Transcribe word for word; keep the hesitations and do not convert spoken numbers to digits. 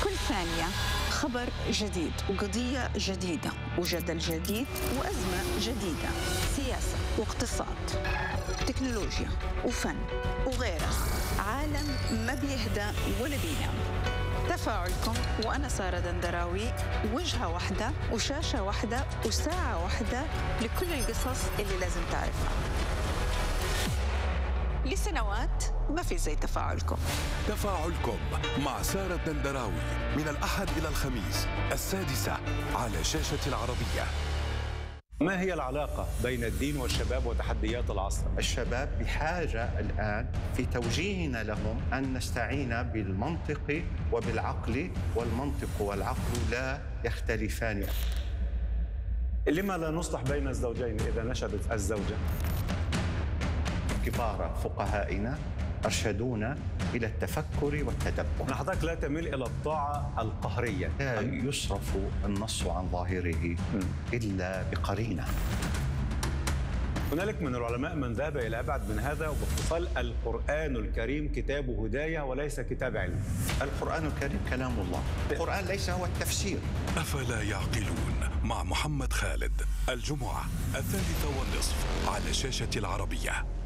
كل ثانية خبر جديد وقضية جديدة وجدل جديد وأزمة جديدة، سياسة واقتصاد، تكنولوجيا وفن وغيرها. عالم ما بيهدى ولا بينام. تفاعلكم وأنا سارة دندراوي، وجهة واحدة وشاشة واحدة وساعة واحدة لكل القصص اللي لازم تعرفها. لسنوات ما في زي تفاعلكم. تفاعلكم مع سارة الدندراوي من الأحد إلى الخميس السادسة على شاشة العربية. ما هي العلاقة بين الدين والشباب وتحديات العصر؟ الشباب بحاجة الآن في توجيهنا لهم أن نستعين بالمنطق وبالعقل، والمنطق والعقل لا يختلفان. لما لا نصلح بين الزوجين إذا نشبت الزوجة؟ كبار فقهائنا أرشدونا إلى التفكر والتدبر. حضرتك لا تميل إلى الطاعة القهرية. لا يصرف النص عن ظاهره إلا بقرينة. هنالك من العلماء من ذهب إلى أبعد من هذا، وباختصار القرآن الكريم كتاب هداية وليس كتاب علم. القرآن الكريم كلام الله، القرآن ليس هو التفسير. أفلا يعقلون مع محمد خالد، الجمعة الثالثة والنصف على شاشة العربية.